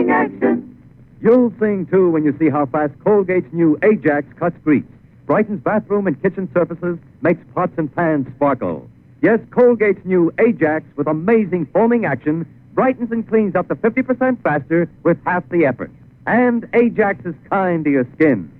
foaming action. You'll sing, too, when you see how fast Colgate's new Ajax cuts grease, brightens bathroom and kitchen surfaces, makes pots and pans sparkle. Yes, Colgate's new Ajax, with amazing foaming action, brightens and cleans up to 50% faster with half the effort. And Ajax is kind to your skin.